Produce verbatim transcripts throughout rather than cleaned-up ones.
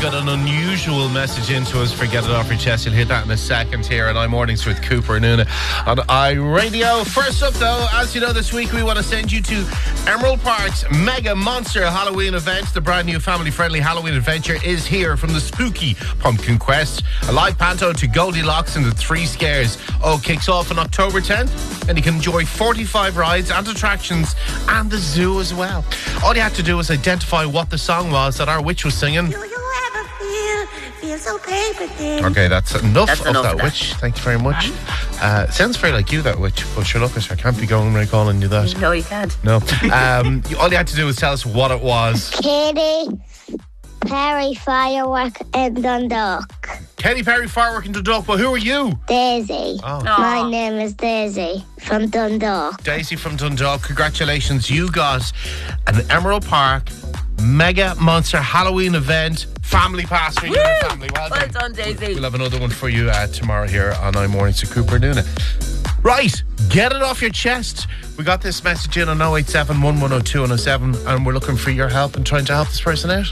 got an unusual message into us for Get It Off Your Chest. You'll hear that in a second here on iMornings with Cooper and Una on iRadio. First up, though, as you know, this week we want to send you to Emerald Park's Mega Monster Halloween event. The brand new family-friendly Halloween adventure is here, from the spooky Pumpkin Quest, a live panto to Goldilocks and the Three Scares. All kicks off on October tenth, and you can enjoy forty-five rides and attractions and the zoo as well. All you have to do is identify what the song was that our witch was singing. Do you ever feel, feel so paper thin? Okay, that's enough That's of enough that of that. witch. Thank you very much. Uh, sounds very like you, that witch. But sure, look, I can't be going around calling you that. No, you can't. No. Um, you- all you had to do was tell us what it was. Katy Perry firework in Dundalk. Katy Perry firework in Dundalk. But who are you? Daisy. Oh. My name is Daisy from Dundalk. Daisy from Dundalk. Congratulations. You got an Emerald Park Mega Monster Halloween event family pass for you and your family. Well done. Well done, Daisy. We'll have another one for you uh, tomorrow here on iMornings to Cooper and Una. Right, get it off your chest. We got this message in on oh eight seven, one one oh two, one oh seven, and we're looking for your help in trying to help this person out.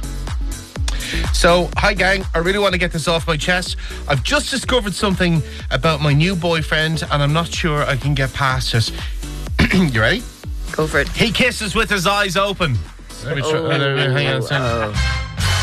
So, hi gang, I really want to get this off my chest. I've just discovered something about my new boyfriend, and I'm not sure I can get past it. You ready? Go for it. He kisses with his eyes open. Let me try. Oh, uh, hang on a second. oh.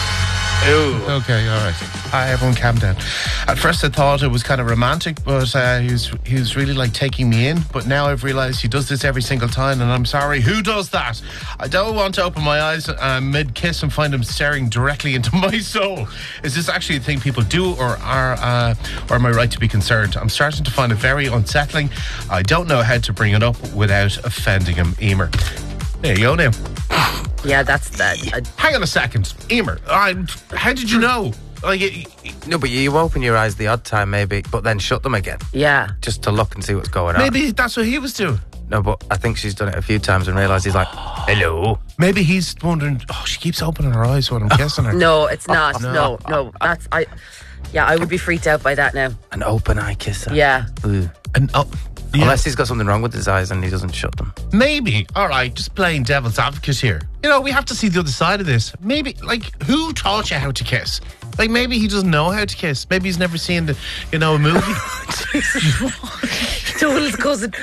Okay, all right. Hi, everyone, calm down. At first, I thought it was kind of romantic, but uh, he was he was really like taking me in. But now I've realised he does this every single time, and I'm sorry. Who does that? I don't want to open my eyes uh, mid kiss and find him staring directly into my soul. Is this actually a thing people do, or are uh, or am I right to be concerned? I'm starting to find it very unsettling. I don't know how to bring it up without offending him. Emer. There you go now. Yeah, that's that. I, Hang on a second, Emer. I, how did you know? Like, it, No, but you open your eyes the odd time maybe, but then shut them again, yeah. just to look and see what's going on. maybe that's what he was doing. No, but I think she's done it a few times and realised he's like, hello. Maybe he's wondering. Oh, she keeps opening her eyes when I'm kissing her. No, it's not. no. no, no. That's I. Yeah, I would be freaked out by that now. An open eye kisser. Yeah. Ooh. And oh, yeah, Unless he's got something wrong with his eyes and he doesn't shut them. maybe. All right, just playing devil's advocate here. You know, we have to see the other side of this. Maybe, like, who taught you how to kiss? Like, maybe he doesn't know how to kiss. Maybe he's never seen the, you know, a movie. Total's cousin.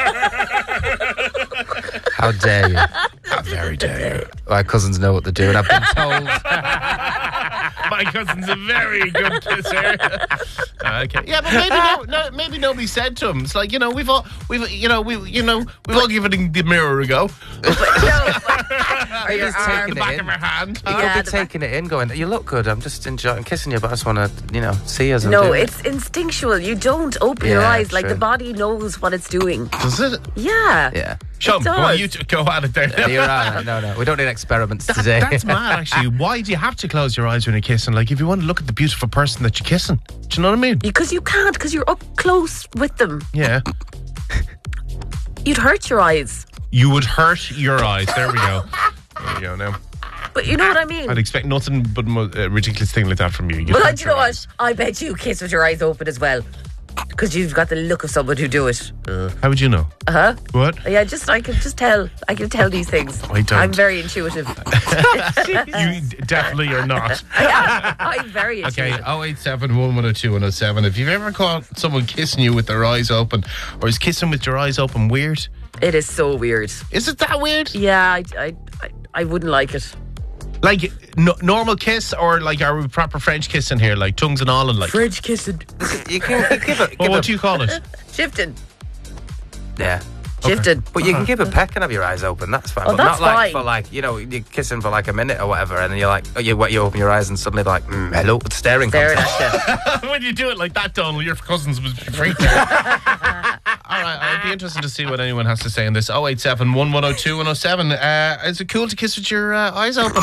How dare you? How very dare you. My cousins know what they're doing. I've been told. My cousin's a very good kisser. Okay, yeah, but maybe no, no, maybe nobody said to him. It's like, you know, we've all, we've, you know, we, you know, we've all given the mirror a go. But no, but, or your He's arm. taking The it back in. of her hand. He Yeah, could the be taking it in, going, you look good. I'm just enjoying kissing you, but I just want to, you know, see as I'm No, doing it. it's instinctual. You don't open your Yeah, eyes. Like true. the body knows what it's doing. Does it? Yeah. Yeah. Sean, It go on, does. you t- go at it there. Yeah, You're right. No, no. We don't need experiments That- today. That's mad, actually. Why do you have to close your eyes when you're kissing? Like, if you want to look at the beautiful person that you're kissing, do you know what I mean? Because you can't, because you're up close with them. Yeah. You'd hurt your eyes. You would hurt your eyes. There we go. There we go now. But you know what I mean? I'd expect nothing but a uh, ridiculous thing like that from you. You'd Well, hurt do you know your eyes. what? I bet you kiss with your eyes open as well. Because you've got the look of someone who do it. Uh, how would you know? Uh huh. What? Yeah, just I can just tell. I can tell these things. I don't. I'm very intuitive. You definitely are not. I am. I'm very Okay, intuitive. oh eight seven, one one oh two, one oh seven. If you've ever caught someone kissing you with their eyes open, or is kissing with your eyes open weird? It is so weird. Is it that weird? Yeah, I, I, I, I wouldn't like it. Like, no, normal kiss, or like, are we proper French kissing here? Like, tongues and all, and like. French kissing. You can you give it. Well, give what a- do you call it? Shifting. Yeah. Shifting. But you can give a peck and have your eyes open. That's fine. Oh, but that's not like fine. for like, you know, you're kissing for like a minute or whatever, and then you're like, oh, you, you open your eyes and suddenly like, mm, hello, it's staring Staring contest. at you. When you do it like that, Donald, your cousins would be freaked out. All right, I'd be interested to see what anyone has to say on this. oh eight seven, one one oh two, one oh seven. Uh, is it cool to kiss with your uh, eyes open?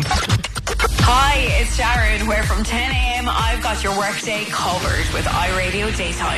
Hi, it's Sharon, where from ten a.m. I've got your workday covered with iRadio Daytime.